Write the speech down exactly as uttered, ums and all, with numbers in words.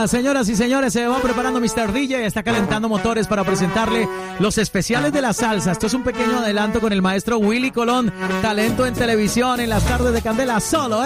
Mientras, señoras y señores, se va preparando mister D J, está calentando motores para presentarle los especiales de la salsa. Esto es un pequeño adelanto con el maestro Willy Colón, talento en televisión en las tardes de Candela, solo